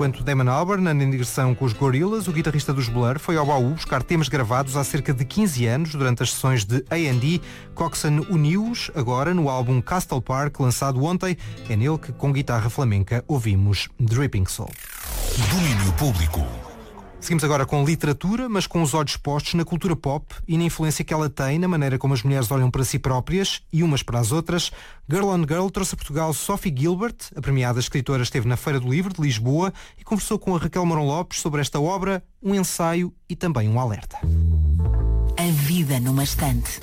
enquanto Damon Albarn anda em digressão com os Gorillaz, o guitarrista dos Blur foi ao baú buscar temas gravados há cerca de 15 anos durante as sessões de A&E. Coxsone uniu-os agora no álbum Castle Park, lançado ontem. É nele que, com guitarra flamenca, ouvimos Dripping Soul. Domínio público. Seguimos agora com literatura, mas com os olhos postos na cultura pop e na influência que ela tem na maneira como as mulheres olham para si próprias e umas para as outras. Girl on Girl trouxe a Portugal Sophie Gilbert. A premiada escritora esteve na Feira do Livro de Lisboa e conversou com a Raquel Mourão Lopes sobre esta obra, um ensaio e também um alerta. A vida numa estante.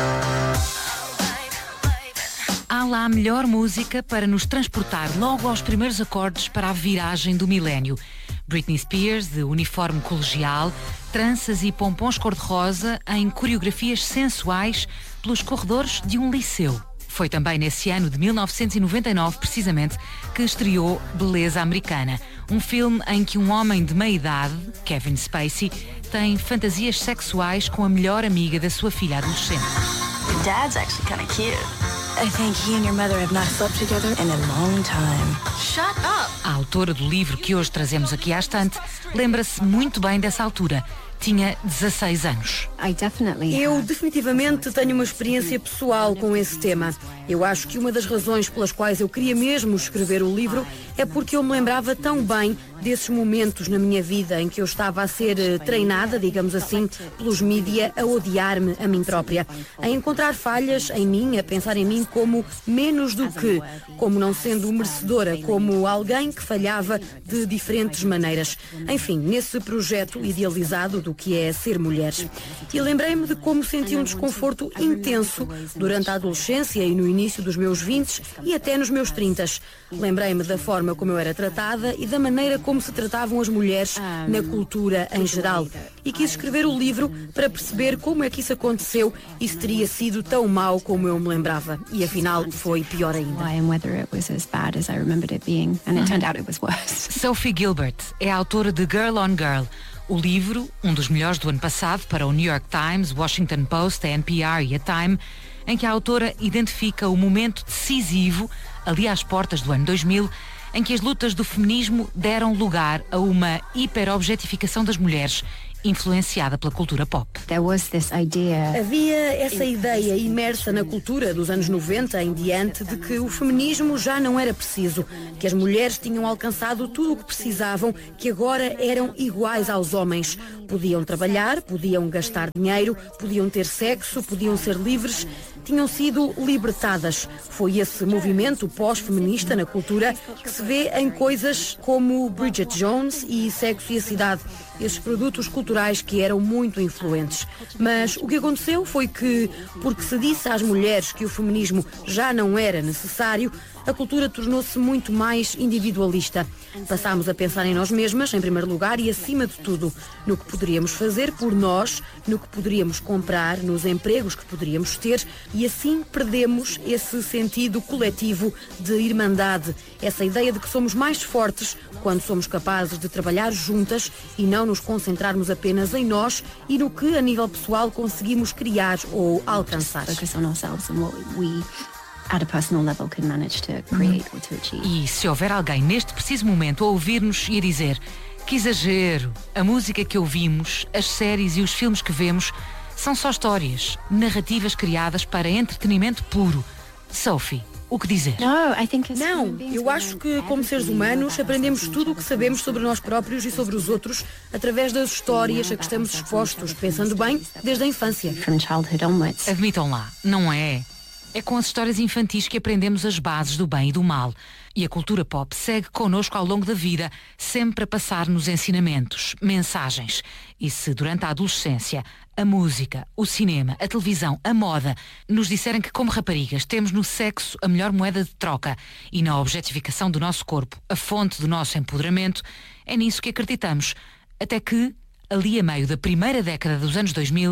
Há lá a melhor música para nos transportar logo aos primeiros acordes para a viragem do milénio. Britney Spears, de uniforme colegial, tranças e pompons cor-de-rosa em coreografias sensuais pelos corredores de um liceu. Foi também nesse ano de 1999, precisamente, que estreou Beleza Americana, um filme em que um homem de meia-idade, Kevin Spacey, tem fantasias sexuais com a melhor amiga da sua filha adolescente. Your dad's actually kind of cute. I think he and your mother have not slept together in a long time. Shut up! A autora do livro que hoje trazemos aqui à estante lembra-se muito bem dessa altura. Tinha 16 anos. Eu definitivamente tenho uma experiência pessoal com esse tema. Eu acho que uma das razões pelas quais eu queria mesmo escrever o livro é porque eu me lembrava tão bem desses momentos na minha vida em que eu estava a ser treinada, digamos assim, pelos mídia a odiar-me a mim própria, a encontrar falhas em mim, a pensar em mim como menos do que, como não sendo merecedora, como alguém que falhava de diferentes maneiras. Enfim, nesse projeto idealizado do que é ser mulher. E lembrei-me de como senti um desconforto intenso durante a adolescência e no início dos meus 20 e até nos meus 30. Lembrei-me da forma como eu era tratada e da maneira como se tratavam as mulheres na cultura em geral. E quis escrever o livro para perceber como é que isso aconteceu e se teria sido tão mau como eu me lembrava. E afinal foi pior ainda. Sophie Gilbert é a autora de Girl on Girl. O livro, um dos melhores do ano passado para o New York Times, Washington Post, a NPR e a Time, em que a autora identifica o momento decisivo, ali às portas do ano 2000, em que as lutas do feminismo deram lugar a uma hiperobjetificação das mulheres, influenciada pela cultura pop. Havia essa ideia imersa na cultura dos anos 90 em diante de que o feminismo já não era preciso, que as mulheres tinham alcançado tudo o que precisavam, que agora eram iguais aos homens. Podiam trabalhar, podiam gastar dinheiro, podiam ter sexo, podiam ser livres, tinham sido libertadas. Foi esse movimento pós-feminista na cultura que se vê em coisas como Bridget Jones e Sexo e a Cidade, esses produtos culturais que eram muito influentes. Mas o que aconteceu foi que, porque se disse às mulheres que o feminismo já não era necessário, a cultura tornou-se muito mais individualista. Passámos a pensar em nós mesmas, em primeiro lugar, e acima de tudo, no que poderíamos fazer por nós, no que poderíamos comprar, nos empregos que poderíamos ter, e assim perdemos esse sentido coletivo de irmandade, essa ideia de que somos mais fortes quando somos capazes de trabalhar juntas e não nos concentrarmos apenas em nós e no que, a nível pessoal, conseguimos criar ou alcançar. E se houver alguém neste preciso momento a ouvir-nos e a dizer: que exagero, a música que ouvimos, as séries e os filmes que vemos são só histórias, narrativas criadas para entretenimento puro. Sophie, o que dizer? Não, eu acho que como seres humanos aprendemos tudo o que sabemos sobre nós próprios e sobre os outros através das histórias a que estamos expostos, pensando bem, desde a infância. Admitam lá, não é? É com as histórias infantis que aprendemos as bases do bem e do mal. E a cultura pop segue connosco ao longo da vida, sempre a passar-nos ensinamentos, mensagens. E se durante a adolescência, a música, o cinema, a televisão, a moda, nos disserem que como raparigas temos no sexo a melhor moeda de troca e na objetificação do nosso corpo a fonte do nosso empoderamento, é nisso que acreditamos. Até que, ali a meio da primeira década dos anos 2000...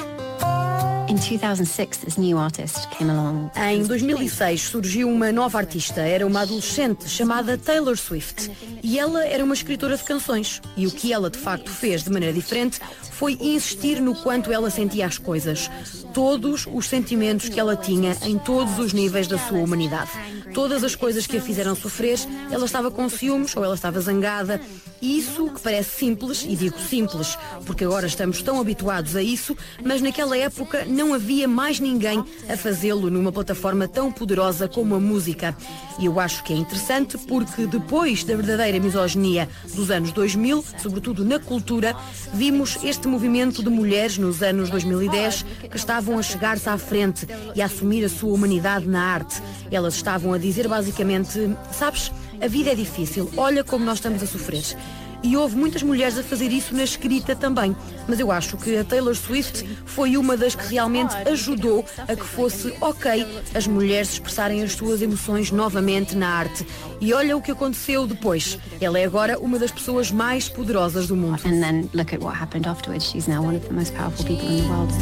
Em 2006 surgiu uma nova artista, era uma adolescente chamada Taylor Swift e ela era uma escritora de canções e o que ela de facto fez de maneira diferente foi insistir no quanto ela sentia as coisas, todos os sentimentos que ela tinha em todos os níveis da sua humanidade. todas as coisas que a fizeram sofrer, ela estava com ciúmes ou ela estava zangada. E isso que parece simples, e digo simples, porque agora estamos tão habituados a isso, mas naquela época não havia mais ninguém a fazê-lo numa plataforma tão poderosa como a música. E eu acho que é interessante porque depois da verdadeira misoginia dos anos 2000, sobretudo na cultura, vimos este movimento de mulheres nos anos 2010 que estavam a chegar-se à frente e a assumir a sua humanidade na arte. Elas estavam a dizer basicamente, sabes, a vida é difícil, olha como nós estamos a sofrer. E houve muitas mulheres a fazer isso na escrita também. Mas eu acho que a Taylor Swift foi uma das que realmente ajudou a que fosse ok as mulheres expressarem as suas emoções novamente na arte. E olha o que aconteceu depois. Ela é agora uma das pessoas mais poderosas do mundo. And then look at what happened afterwards. She's now one of the most powerful people in the world.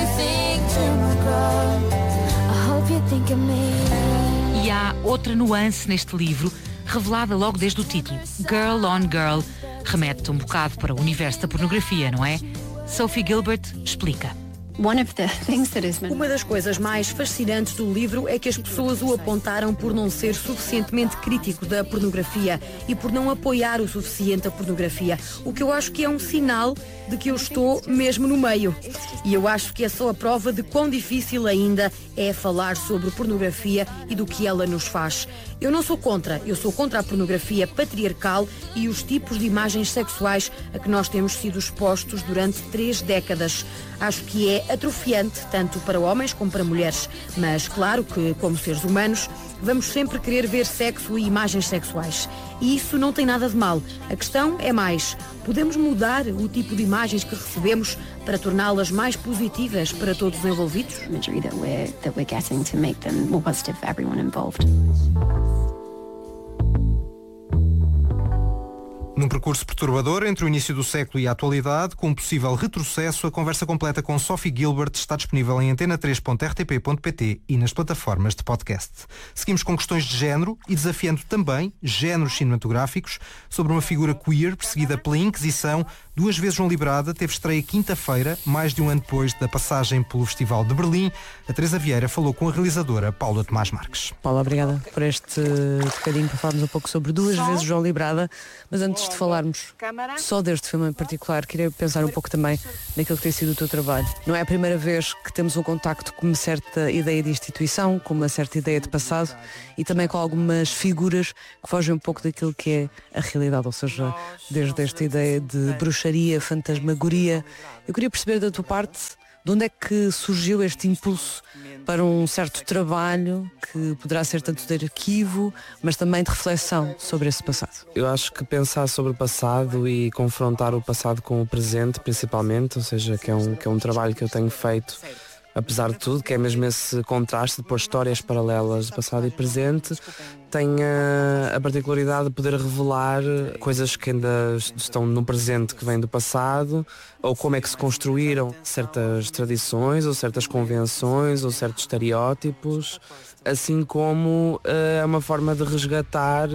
E há outra nuance neste livro, revelada logo desde o título. Girl on Girl remete um bocado para o universo da pornografia, não é? Sophie Gilbert explica. Uma das coisas mais fascinantes do livro é que as pessoas o apontaram por não ser suficientemente crítico da pornografia e por não apoiar o suficiente a pornografia, o que eu acho que é um sinal de que eu estou mesmo no meio. E eu acho que é só a prova de quão difícil ainda é falar sobre pornografia e do que ela nos faz. Eu não sou contra, eu sou contra a pornografia patriarcal e os tipos de imagens sexuais a que nós temos sido expostos durante 3 décadas. Acho que é atrofiante, tanto para homens como para mulheres. Mas claro que, como seres humanos, vamos sempre querer ver sexo e imagens sexuais. E isso não tem nada de mal. A questão é mais, podemos mudar o tipo de imagens que recebemos para torná-las mais positivas para todos os envolvidos? Num percurso perturbador entre o início do século e a atualidade, com um possível retrocesso, a conversa completa com Sophie Gilbert está disponível em antena3.rtp.pt e nas plataformas de podcast. Seguimos com questões de género e desafiando também géneros cinematográficos sobre uma figura queer perseguida pela Inquisição, 2 vezes João Librada, teve estreia quinta-feira, mais de um ano depois da passagem pelo Festival de Berlim. A Teresa Vieira falou com a realizadora Paula Tomás Marques. Paula, obrigada por este bocadinho para falarmos um pouco sobre 2 vezes João Librada, mas antes de falarmos só deste filme em particular, queria pensar um pouco também naquilo que tem sido o teu trabalho. Não é a primeira vez que temos um contacto com uma certa ideia de instituição, com uma certa ideia de passado e também com algumas figuras que fogem um pouco daquilo que é a realidade, ou seja, desde esta ideia de bruxaria, fantasmagoria. Eu queria perceber da tua parte de onde é que surgiu este impulso para um certo trabalho que poderá ser tanto de arquivo, mas também de reflexão sobre esse passado. Eu acho que pensar sobre o passado e confrontar o passado com o presente, principalmente, ou seja, que é um trabalho que eu tenho feito, apesar de tudo, que é mesmo esse contraste de pôr histórias paralelas de passado e presente, tem a particularidade de poder revelar coisas que ainda estão no presente, que vêm do passado, ou como é que se construíram certas tradições, ou certas convenções, ou certos estereótipos, assim como é uma forma de resgatar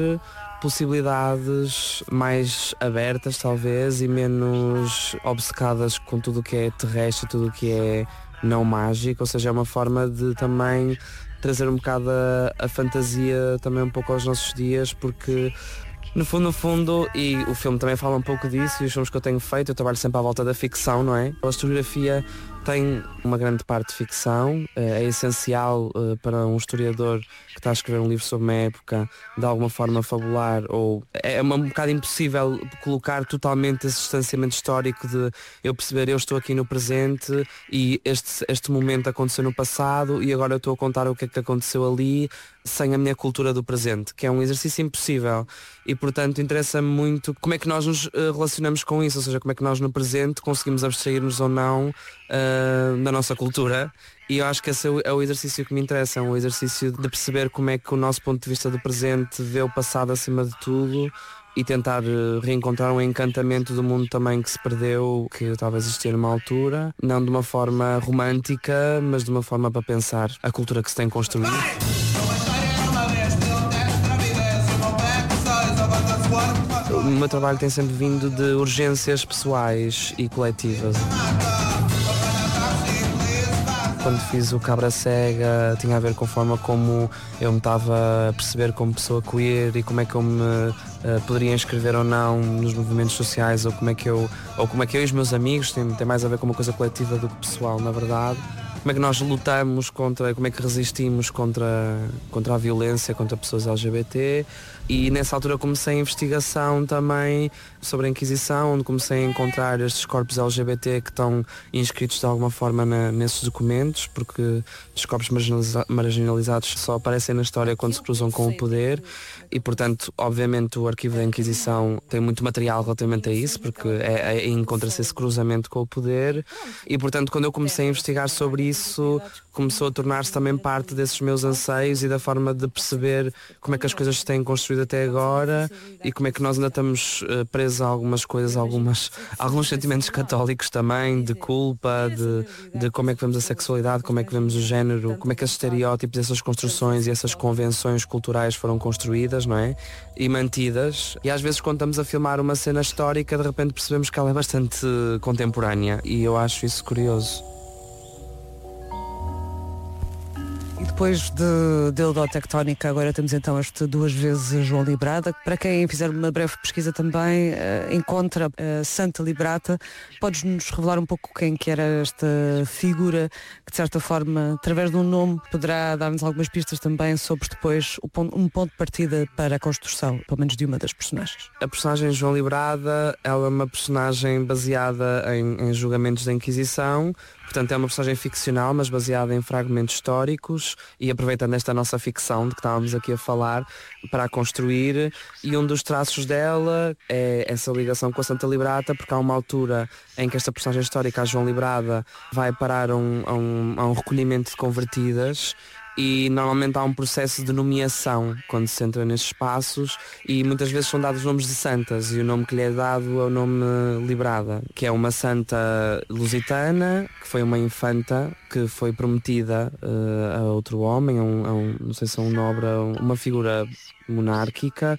possibilidades mais abertas, talvez, e menos obcecadas com tudo o que é terrestre, tudo o que é não mágico, ou seja, é uma forma de também trazer um bocado a fantasia também um pouco aos nossos dias, porque no fundo, e o filme também fala um pouco disso, e os filmes que eu tenho feito, eu trabalho sempre à volta da ficção, não é? A historiografia tem uma grande parte de ficção, é essencial para um historiador que está a escrever um livro sobre uma época de alguma forma fabular, ou é um bocado impossível colocar totalmente esse distanciamento histórico de eu perceber, eu estou aqui no presente e este momento aconteceu no passado e agora eu estou a contar o que é que aconteceu ali sem a minha cultura do presente, que é um exercício impossível e portanto interessa-me muito como é que nós nos relacionamos com isso, ou seja, como é que nós no presente conseguimos abstrair-nos ou não da nossa cultura, e eu acho que esse é o exercício que me interessa, é um exercício de perceber como é que o nosso ponto de vista do presente vê o passado acima de tudo e tentar reencontrar um encantamento do mundo também que se perdeu, que talvez existia numa altura, não de uma forma romântica, mas de uma forma para pensar a cultura que se tem construído. O meu trabalho tem sempre vindo de urgências pessoais e coletivas. quando fiz o Cabra Cega tinha a ver com a forma como eu me estava a perceber como pessoa queer e como é que eu me poderia inscrever ou não nos movimentos sociais, ou como é que eu e os meus amigos, tem mais a ver com uma coisa coletiva do que pessoal, na verdade. Como é que nós lutamos como é que resistimos contra a violência contra pessoas LGBT, e nessa altura comecei a investigação também sobre a Inquisição, onde comecei a encontrar estes corpos LGBT que estão inscritos de alguma forma nesses documentos, porque os corpos marginalizados só aparecem na história quando se cruzam com o poder, e portanto, obviamente, o arquivo da Inquisição tem muito material relativamente a isso, porque encontra-se esse cruzamento com o poder, e portanto, quando eu comecei a investigar sobre isso, começou a tornar-se também parte desses meus anseios e da forma de perceber como é que as coisas se têm construído até agora e como é que nós ainda estamos presos a algumas coisas, alguns sentimentos católicos também, de culpa, de como é que vemos a sexualidade, como é que vemos o género, como é que esses estereótipos, essas construções e essas convenções culturais foram construídas, não é? E mantidas. E às vezes quando estamos a filmar uma cena histórica, de repente percebemos que ela é bastante contemporânea, e eu acho isso curioso. E depois de Dildotectónica, agora temos então este Duas Vezes João Librada. Para quem fizer uma breve pesquisa também, encontra Santa Librata. Podes-nos revelar um pouco quem que era esta figura, que de certa forma, através de um nome, poderá dar-nos algumas pistas também sobre depois um ponto de partida para a construção, pelo menos de uma das personagens. A personagem João Librada, ela é uma personagem baseada em julgamentos da Inquisição. Portanto, é uma personagem ficcional, mas baseada em fragmentos históricos, e aproveitando esta nossa ficção de que estávamos aqui a falar para a construir, e um dos traços dela é essa ligação com a Santa Librata, porque há uma altura em que esta personagem histórica, a João Librada, vai parar a um recolhimento de convertidas, e normalmente há um processo de nomeação quando se entra nestes espaços, e muitas vezes são dados nomes de santas, e o nome que lhe é dado é o nome Librada, que é uma santa lusitana, que foi uma infanta que foi prometida a outro homem, não sei se é um nobre, uma figura monárquica,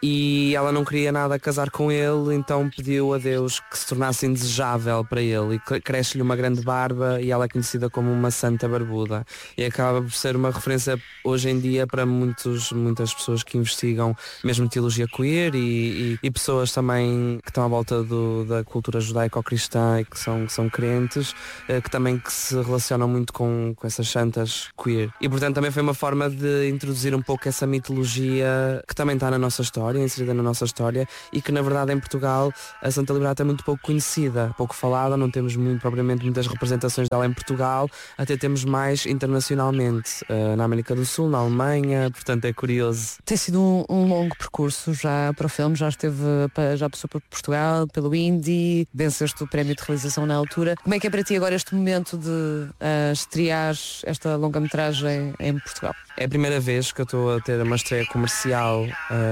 e ela não queria nada casar com ele, então pediu a Deus que se tornasse indesejável para ele, e cresce-lhe uma grande barba, e ela é conhecida como uma santa barbuda, e acaba por ser uma referência hoje em dia para muitas pessoas que investigam mesmo teologia queer, e pessoas também que estão à volta da cultura judaico-cristã e que são crentes, que se relacionam muito com essas santas queer. E portanto também foi uma forma de introduzir um pouco essa mitologia que também está na nossa história, inserida na nossa história, e que na verdade em Portugal a Santa Librata é muito pouco conhecida, pouco falada, não temos propriamente muitas representações dela em Portugal, até temos mais internacionalmente, na América do Sul, na Alemanha, portanto é curioso. Tem sido um longo percurso já para o filme, já passou por Portugal, pelo Indie, venceste o prémio de realização na altura. Como é que é para ti agora este momento de estrear esta longa-metragem em Portugal? É a primeira vez que eu estou a ter uma estreia comercial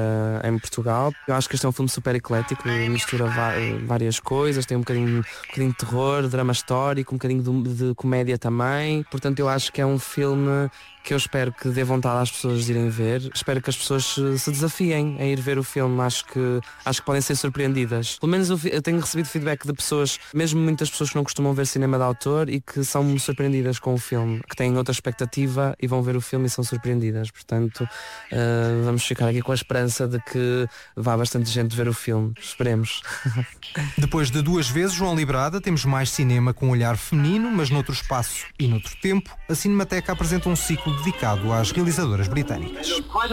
em Portugal. Eu acho que este é um filme super eclético, mistura várias coisas, tem um bocadinho de terror, drama histórico, um bocadinho de comédia também. Portanto, eu acho que é um filme que eu espero que dê vontade às pessoas de irem ver. Espero que as pessoas se desafiem a ir ver o filme. Acho que podem ser surpreendidas. Pelo menos eu tenho recebido feedback de pessoas, mesmo muitas pessoas que não costumam ver cinema de autor, e que são surpreendidas com o filme, que têm outra expectativa e vão ver o filme e são surpreendidas. Portanto, vamos ficar aqui com a esperança de que vá bastante gente ver o filme. Esperemos. Depois de Duas Vezes João Librada, temos mais cinema com um olhar feminino, mas noutro espaço e noutro tempo. A Cinemateca apresenta um ciclo dedicado às realizadoras britânicas.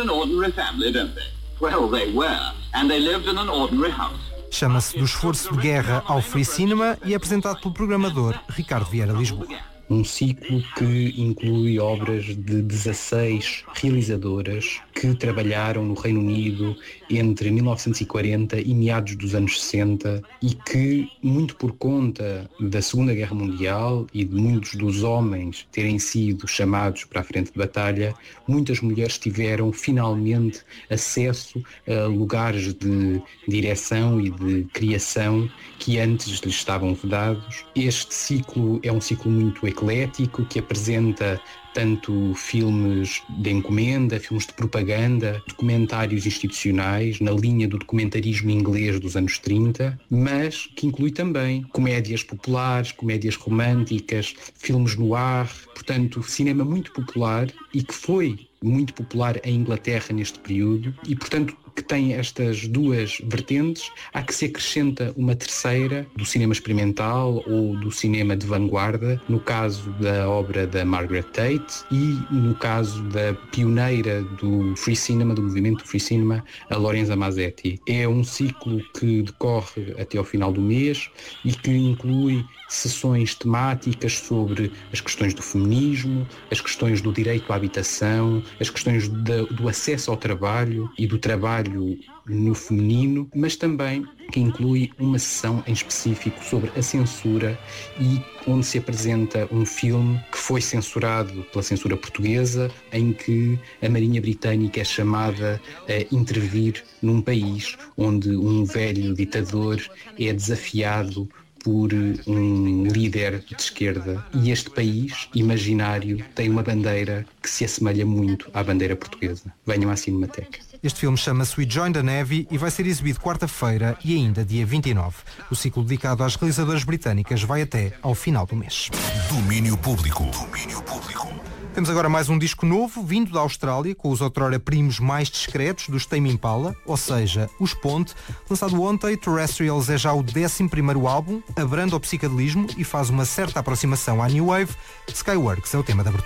Chama-se Do Esforço de Guerra ao Free Cinema e é apresentado pelo programador Ricardo Vieira Lisboa. Um ciclo que inclui obras de 16 realizadoras que trabalharam no Reino Unido entre 1940 e meados dos anos 60 e que, muito por conta da Segunda Guerra Mundial e de muitos dos homens terem sido chamados para a frente de batalha, muitas mulheres tiveram finalmente acesso a lugares de direção e de criação que antes lhes estavam vedados. Este ciclo é um ciclo muito eclético, eclético que apresenta tanto filmes de encomenda, filmes de propaganda, documentários institucionais, na linha do documentarismo inglês dos anos 30, mas que inclui também comédias populares, comédias românticas, filmes no ar, portanto, cinema muito popular e que foi muito popular em Inglaterra neste período e, portanto, que tem estas duas vertentes, há que se acrescenta uma terceira do cinema experimental ou do cinema de vanguarda, no caso da obra da Margaret Tate e no caso da pioneira do Free Cinema, do movimento Free Cinema, a Lorenza Masetti. É um ciclo que decorre até ao final do mês e que inclui sessões temáticas sobre as questões do feminismo, as questões do direito à habitação, as questões do acesso ao trabalho e do trabalho no feminino, mas também que inclui uma sessão em específico sobre a censura e onde se apresenta um filme que foi censurado pela censura portuguesa, em que a Marinha Britânica é chamada a intervir num país onde um velho ditador é desafiado por um líder de esquerda e este país imaginário tem uma bandeira que se assemelha muito à bandeira portuguesa. Venham à Cinemateca. Este filme chama-se We Joined the Navy e vai ser exibido quarta-feira e ainda dia 29. O ciclo dedicado às realizadoras britânicas vai até ao final do mês. Domínio Público. Domínio Público. Temos agora mais um disco novo, vindo da Austrália, com os outrora primos mais discretos dos Tame Impala, ou seja, os Ponte. Lançado ontem, Terrestrials é já o 11º álbum, abranda ao psicadelismo e faz uma certa aproximação à New Wave. Skyworks é o tema da abertura.